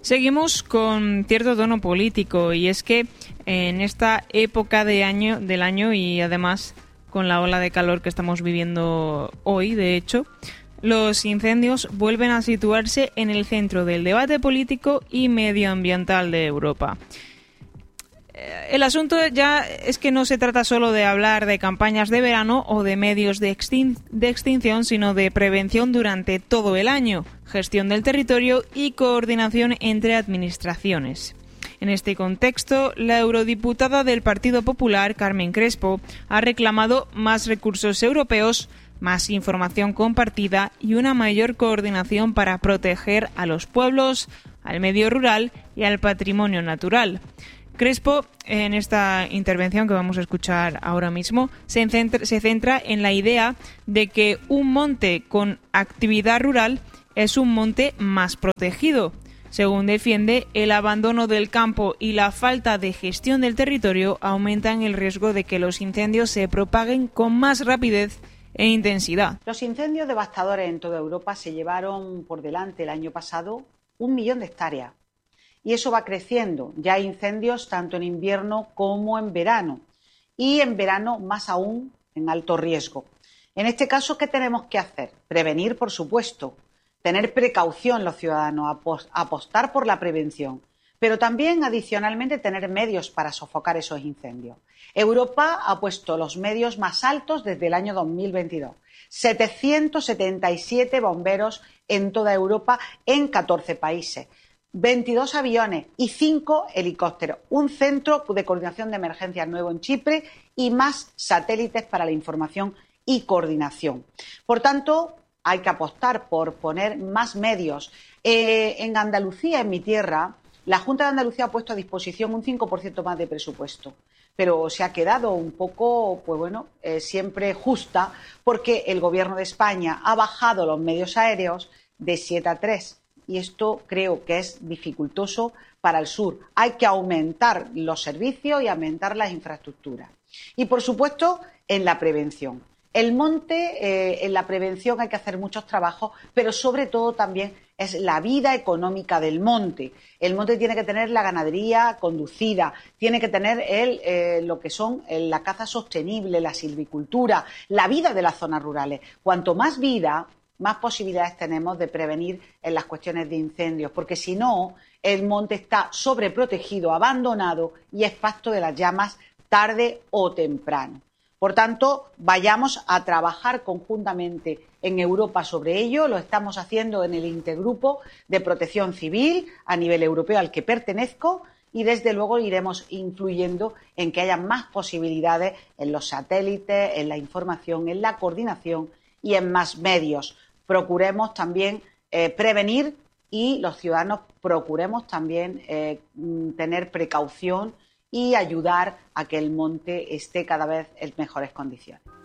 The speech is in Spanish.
Seguimos con cierto tono político, y es que en esta época del año y además con la ola de calor que estamos viviendo hoy, de hecho, los incendios vuelven a situarse en el centro del debate político y medioambiental de Europa. El asunto ya es que no se trata solo de hablar de campañas de verano o de medios de extinción, sino de prevención durante todo el año, gestión del territorio y coordinación entre administraciones. En este contexto, la eurodiputada del Partido Popular, Carmen Crespo, ha reclamado más recursos europeos, más información compartida y una mayor coordinación para proteger a los pueblos, al medio rural y al patrimonio natural. Crespo, en esta intervención que vamos a escuchar ahora mismo, se centra en la idea de que un monte con actividad rural es un monte más protegido. Según defiende, el abandono del campo y la falta de gestión del territorio aumentan el riesgo de que los incendios se propaguen con más rapidez e intensidad. Los incendios devastadores en toda Europa se llevaron por delante el año pasado 1 millón de hectáreas. Y eso va creciendo. Ya hay incendios tanto en invierno como en verano. Y en verano más aún en alto riesgo. En este caso, ¿qué tenemos que hacer? Prevenir, por supuesto. Tener precaución los ciudadanos, apostar por la prevención. Pero también, adicionalmente, tener medios para sofocar esos incendios. Europa ha puesto los medios más altos desde el año 2022. 777 bomberos en toda Europa en 14 países. 22 aviones y 5 helicópteros, un centro de coordinación de emergencias nuevo en Chipre y más satélites para la información y coordinación. Por tanto, hay que apostar por poner más medios. En Andalucía, en mi tierra, la Junta de Andalucía ha puesto a disposición un 5% más de presupuesto, pero se ha quedado un poco, siempre justa, porque el Gobierno de España ha bajado los medios aéreos de 7 a 3. Y esto creo que es dificultoso para el sur. Hay que aumentar los servicios y aumentar las infraestructuras. Y, por supuesto, en la prevención. El monte, en la prevención hay que hacer muchos trabajos, pero sobre todo también es la vida económica del monte. El monte tiene que tener la ganadería conducida, tiene que tener lo que son la caza sostenible, la silvicultura, la vida de las zonas rurales. Cuanto más vida, más posibilidades tenemos de prevenir en las cuestiones de incendios, porque si no, el monte está sobreprotegido, abandonado y es pasto de las llamas tarde o temprano. Por tanto, vayamos a trabajar conjuntamente en Europa sobre ello. Lo estamos haciendo en el Intergrupo de Protección Civil a nivel europeo al que pertenezco y, desde luego, iremos influyendo en que haya más posibilidades en los satélites, en la información, en la coordinación y en más medios. Procuremos también prevenir y los ciudadanos procuremos también tener precaución y ayudar a que el monte esté cada vez en mejores condiciones.